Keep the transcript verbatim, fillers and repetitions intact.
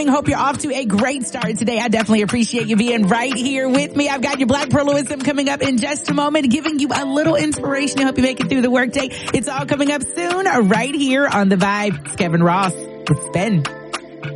morning. Hope you're off to a great start today. I definitely appreciate you being right here with me. I've got your Black Pearlism coming up in just a moment, giving you a little inspiration to help you make it through the workday. It's all coming up soon right here on The Vibe. It's Kevin Ross. It's Ben.